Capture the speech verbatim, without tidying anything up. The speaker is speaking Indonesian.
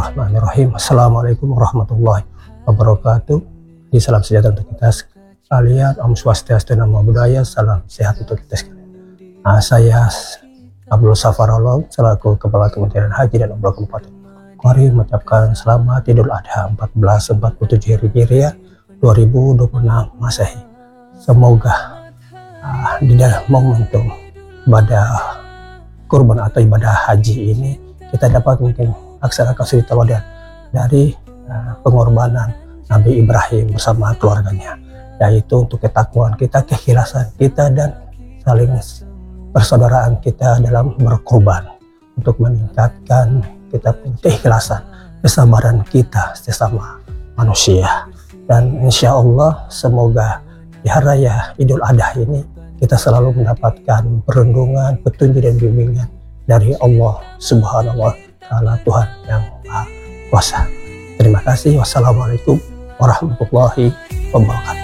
Bismillahirrahmanirrahim. Assalamualaikum warahmatullahi wabarakatuh. Di salam sejahtera untuk kita sekalian. Om Swastiastu, Namo Buddhaya. Salam sehat untuk kita sekalian. Nah, saya Abdul Safarolog selaku Kepala Kementerian Haji dan Umroh Kabupaten Mari mengucapkan selamat Idul Adha seribu empat ratus empat puluh tujuh Hijriah dua ribu dua puluh enam Masehi. Semoga uh, di dalam momentum ibadah kurban atau ibadah haji ini kita dapat mungkin laksanakan suri teladan dari uh, pengorbanan Nabi Ibrahim bersama keluarganya, yaitu untuk ketakwaan kita, keikhlasan kita, dan saling persaudaraan kita dalam berkorban untuk meningkatkan kita punya keikhlasan, kesabaran kita sesama manusia. Dan insya Allah semoga di hari raya Idul Adha ini kita selalu mendapatkan perlindungan, petunjuk dan bimbingan dari Allah Subhanahu wa Ta'ala, Tuhan yang Maha Kuasa. Terima kasih. Wassalamualaikum warahmatullahi wabarakatuh.